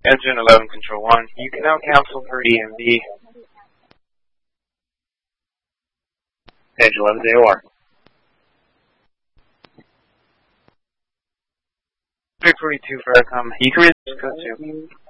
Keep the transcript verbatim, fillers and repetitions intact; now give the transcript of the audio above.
Engine eleven, Control one. You can now cancel for E M D. Engine eleven, A O R. three forty-two for Aircom. You can read code two.